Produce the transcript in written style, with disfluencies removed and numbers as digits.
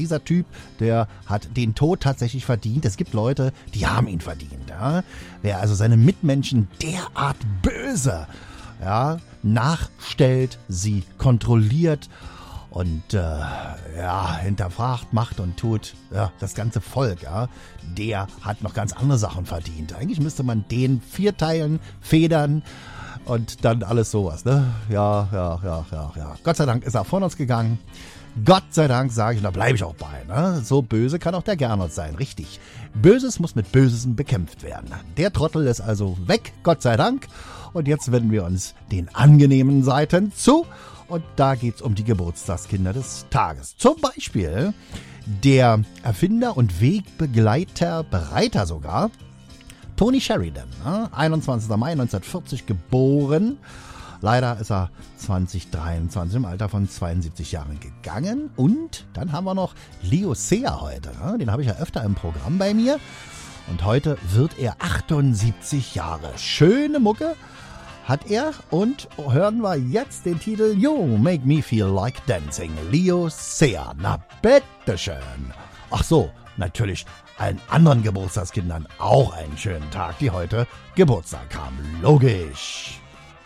Dieser Typ, der hat den Tod tatsächlich verdient. Es gibt Leute, die haben ihn verdient. Ja? Wer also seine Mitmenschen derart böse nachstellt, sie kontrolliert und hinterfragt, macht und tut, das ganze Volk, der hat noch ganz andere Sachen verdient. Eigentlich müsste man den 4 teilen, federn und dann alles sowas, ne? Ja. Gott sei Dank ist er von uns gegangen. Gott sei Dank, sage ich, und da bleibe ich auch bei, ne? So böse kann auch der Gernot sein, richtig. Böses muss mit Bösesem bekämpft werden. Der Trottel ist also weg, Gott sei Dank. Und jetzt wenden wir uns den angenehmen Seiten zu. Und da geht's um die Geburtstagskinder des Tages. Zum Beispiel der Erfinder und Wegbegleiter, Bereiter sogar, Tony Sheridan, 21. Mai 1940 geboren. Leider ist er 2023 im Alter von 72 Jahren gegangen. Und dann haben wir noch Leo Sayer heute. Den habe ich ja öfter im Programm bei mir. Und heute wird er 78 Jahre. Schöne Mucke hat er. Und hören wir jetzt den Titel You Make Me Feel Like Dancing. Leo Sayer. Na bitteschön. Ach so, natürlich allen anderen Geburtstagskindern auch einen schönen Tag, die heute Geburtstag haben. Logisch.